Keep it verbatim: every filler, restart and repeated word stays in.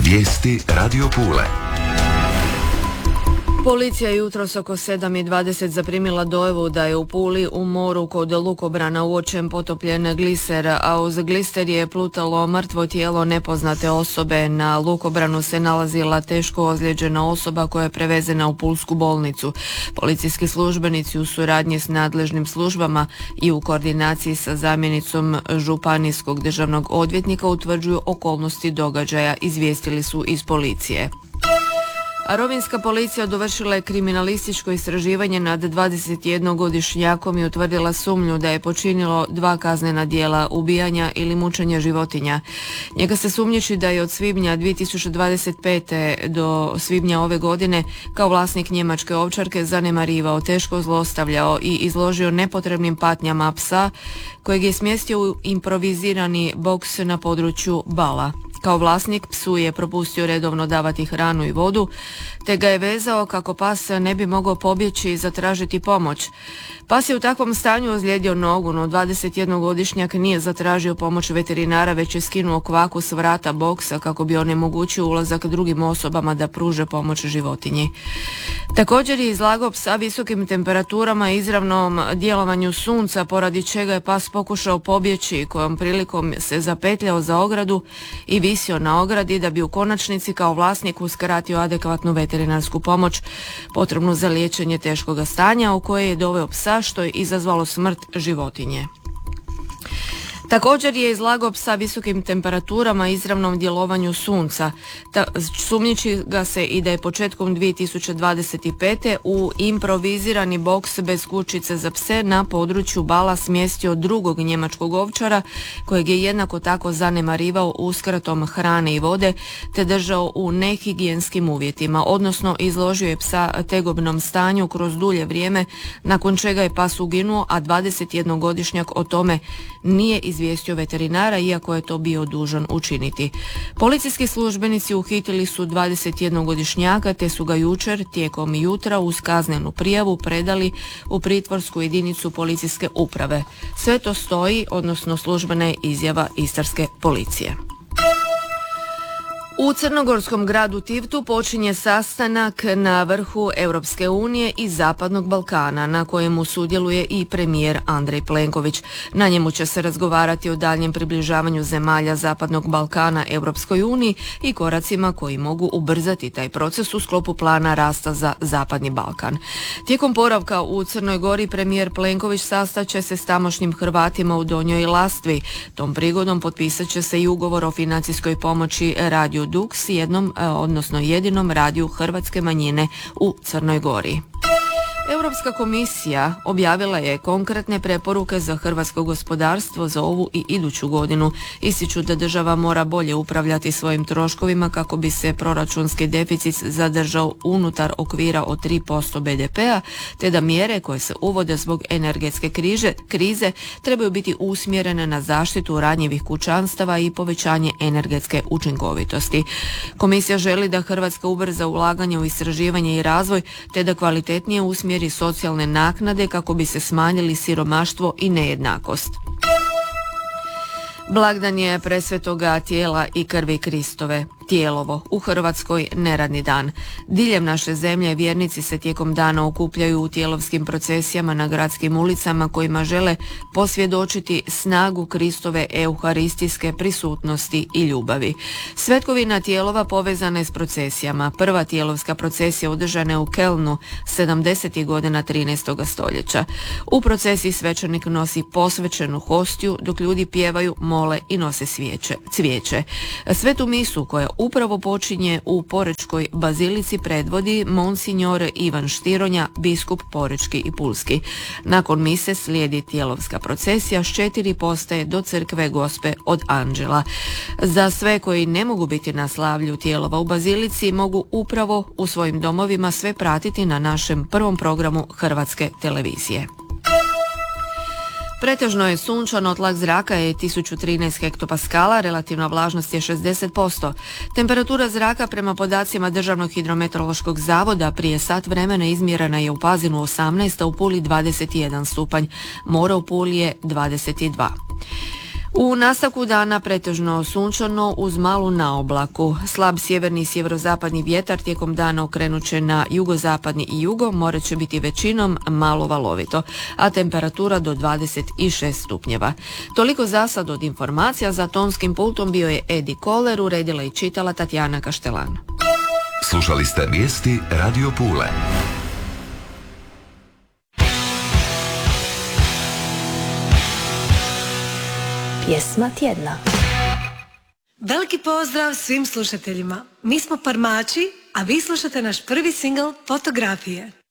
Vijesti Radio Pule. Policija je jutros oko sedam i dvadeset zaprimila dojavu da je u Puli u moru kod lukobrana uočen potopljen gliser, a uz glister je plutalo mrtvo tijelo nepoznate osobe. Na lukobranu se nalazila teško ozlijeđena osoba koja je prevezena u pulsku bolnicu. Policijski službenici u suradnji s nadležnim službama i u koordinaciji sa zamjenicom županijskog državnog odvjetnika utvrđuju okolnosti događaja, izvijestili su iz policije. A rovinjska policija dovršila je kriminalističko istraživanje nad dvadesetjednogodišnjakom i utvrdila sumnju da je počinilo dva kaznena djela ubijanja ili mučenja životinja. Njega se sumnjiči da je od svibnja dvije tisuće dvadeset pete do svibnja ove godine kao vlasnik njemačke ovčarke zanemarivao, teško zlostavljao i izložio nepotrebnim patnjama psa kojeg je smjestio u improvizirani boks na području Bala. Kao vlasnik psu je propustio redovno davati hranu i vodu, te ga je vezao kako pas ne bi mogao pobjeći i zatražiti pomoć. Pas je u takvom stanju ozlijedio nogu, no dvadesetjednogodišnjak nije zatražio pomoć veterinara, već je skinuo kvaku s vrata boksa kako bi onemogućio ulazak drugim osobama da pruže pomoć životinji. Također je izlagao psa visokim temperaturama i izravnom djelovanju sunca, poradi čega je pas pokušao pobjeći, kojom prilikom se zapetljao za ogradu i visio na ogradi da bi u konačnici kao vlasnik uskratio adekvatnu veterinarsku pomoć potrebnu za liječenje teškoga stanja u koje je doveo psa, što je izazvalo smrt životinje. Također je izlagao psa visokim temperaturama i izravnom djelovanju sunca. Ta, sumnjiči ga se i da je početkom dvije tisuće dvadeset pete u improvizirani boks bez kućice za pse na području Bala smjestio drugog njemačkog ovčara kojeg je jednako tako zanemarivao uskratom hrane i vode te držao u nehigijenskim uvjetima, odnosno izložio je psa tegobnom stanju kroz dulje vrijeme, nakon čega je pas uginuo, a dvadesetjednogodišnjak o tome nije izvijestio veterinara, iako je to bio dužan učiniti. Policijski službenici uhitili su dvadesetjednogodišnjaka te su ga jučer tijekom jutra uz kaznenu prijavu predali u pritvorsku jedinicu policijske uprave. Sve to stoji, odnosno službena je izjava istarske policije. U crnogorskom gradu Tivtu počinje sastanak na vrhu Europske unije i Zapadnog Balkana, na kojemu sudjeluje i premijer Andrej Plenković. Na njemu će se razgovarati o daljnjem približavanju zemalja Zapadnog Balkana Europskoj uniji i koracima koji mogu ubrzati taj proces u sklopu plana rasta za Zapadni Balkan. Tijekom boravka u Crnoj Gori premijer Plenković sastaće se s tamošnjim Hrvatima u Donjoj Lastvi. Tom prigodom potpisat će se i ugovor o financijskoj pomoći radiju Dux, jednom, odnosno jedinom radiju hrvatske manjine u Crnoj Gori. Europska komisija objavila je konkretne preporuke za hrvatsko gospodarstvo za ovu i iduću godinu. Ističu da država mora bolje upravljati svojim troškovima kako bi se proračunski deficit zadržao unutar okvira od tri posto be de pea, te da mjere koje se uvode zbog energetske križe, krize trebaju biti usmjerene na zaštitu ranjivih kućanstava i povećanje energetske učinkovitosti. Komisija želi da Hrvatska ubrza ulaganje u istraživanje i razvoj, te da kvalitetnije usmjeri socijalne naknade kako bi se smanjili siromaštvo i nejednakost. Blagdan je presvetoga tijela i krvi Kristove. Tijelovo, u Hrvatskoj neradni dan. Diljem naše zemlje vjernici se tijekom dana okupljaju u tijelovskim procesijama na gradskim ulicama kojima žele posvjedočiti snagu Kristove euharistijske prisutnosti i ljubavi. Svetkovina tijelova povezana je s procesijama. Prva tijelovska procesija održana je u Kelnu sedamdesetih godina trinaestog stoljeća. U procesiji svećenik nosi posvećenu hostiju dok ljudi pjevaju, mole i nose svijeće, cvijeće. Svetu misu koja upravo počinje u Porečkoj bazilici predvodi monsignor Ivan Štironja, biskup Porečki i Pulski. Nakon mise slijedi tijelovska procesija s četiri postaje do crkve Gospe od Anđela. Za sve koji ne mogu biti na slavlju tijelova u bazilici mogu upravo u svojim domovima sve pratiti na našem prvom programu Hrvatske televizije. Pretežno je sunčano, tlak zraka je tisuću trinaest hektopaskala, relativna vlažnost je šezdeset posto. Temperatura zraka prema podacima Državnog hidrometeorološkog zavoda prije sat vremena izmjerena je u Pazinu osamnaest, a u Puli dvadeset jedan stupanj. More u Puli je dvadeset dva. U nastavku dana pretežno sunčano uz malu naoblaku. Slab sjeverni i sjeverozapadni vjetar tijekom dana okrenut će na jugozapadni i jugo, more će biti većinom malo valovito, a temperatura do dvadeset šest stupnjeva. Toliko za sad od informacija. Za tonskim pultom bio je Edi Koler, uredila i čitala Tatjana Kaštelan. Slušali ste vijesti Radio Pule. Pjesma tjedna. Veliki pozdrav svim slušateljima. Mi smo Parmači, a vi slušate naš prvi singl Fotografije.